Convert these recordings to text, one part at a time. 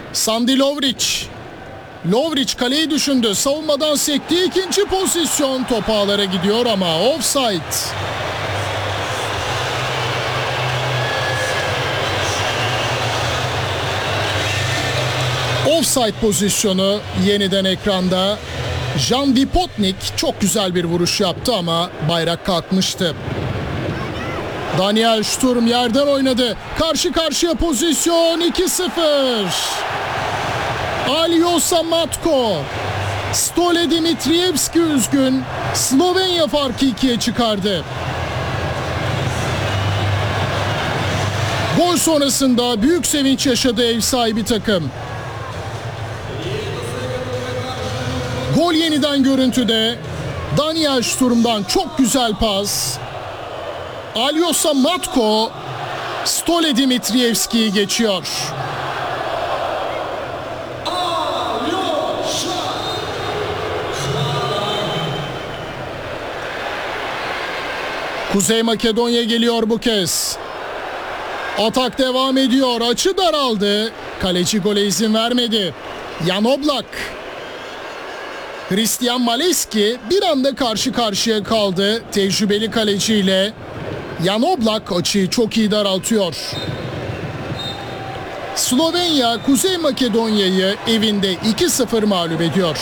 Sandi Lovric. Lovric kaleyi düşündü. Savunmadan sekti. İkinci pozisyon top ağlara gidiyor ama offside. Offside pozisyonu yeniden ekranda. Jan Vipotnik çok güzel bir vuruş yaptı ama bayrak kalkmıştı. Daniel Sturm yerden oynadı. Karşı karşıya pozisyon 2-0. Aljoša Matko. Stole Dimitrievski üzgün. Slovenya farkı 2'ye çıkardı. Gol sonrasında büyük sevinç yaşadı ev sahibi takım. Gol yeniden görüntüde. Daniel Sturm'dan çok güzel pas. Aljoša Matko Stole Dimitrievski'yi geçiyor. Kuzey Makedonya geliyor bu kez. Atak devam ediyor. Açı daraldı. Kaleci gole izin vermedi. Jan Oblak. Hristijan Maleski bir anda karşı karşıya kaldı tecrübeli kaleciyle. Jan Oblak açıyı çok iyi daraltıyor. Slovenya Kuzey Makedonya'yı evinde 2-0 mağlup ediyor.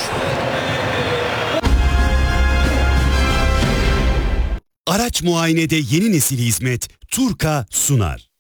Araç muayenede yeni nesil hizmet Turka sunar.